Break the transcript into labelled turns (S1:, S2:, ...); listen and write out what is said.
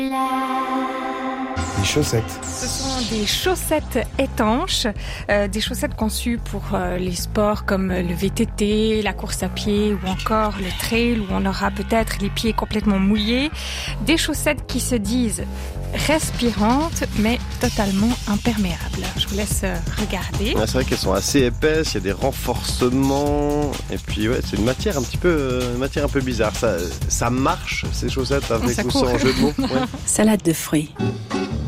S1: Les chaussettes.
S2: Ce sont des chaussettes étanches, des chaussettes conçues pour les sports comme le VTT, la course à pied ou encore le trail où on aura peut-être les pieds complètement mouillés. Des chaussettes qui se disent respirantes mais totalement imperméables. Je vous laisse regarder.
S3: C'est vrai qu'elles sont assez épaisses, il y a des renforcements et puis ouais, c'est une matière un peu bizarre. Ça marche ces chaussettes avec ou sans jeu de mots. Ouais.
S4: Salade de fruits.